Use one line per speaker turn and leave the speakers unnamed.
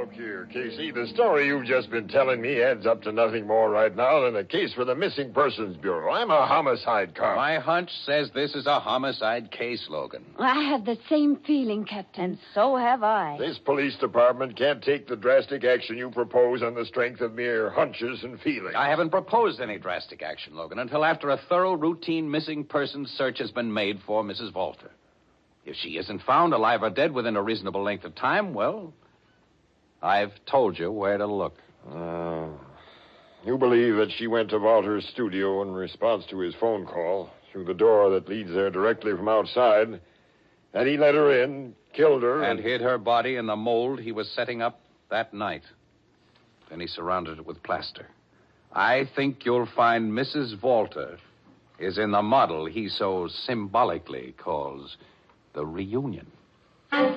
Look here, Casey. The story you've just been telling me adds up to nothing more right now than a case for the Missing Persons Bureau. I'm a homicide cop.
My hunch says this is a homicide case, Logan.
I have the same feeling, Captain.
And so have I.
This police department can't take the drastic action you propose on the strength of mere hunches and feelings.
I haven't proposed any drastic action, Logan, until after a thorough, routine missing persons search has been made for Mrs. Volter. If she isn't found, alive or dead, within a reasonable length of time, well, I've told you where to look.
You believe that she went to Walter's studio in response to his phone call through the door that leads there directly from outside, and he let her in, killed her,
and hid her body in the mold he was setting up that night. Then he surrounded it with plaster. I think you'll find Mrs. Volter is in the model he so symbolically calls the reunion.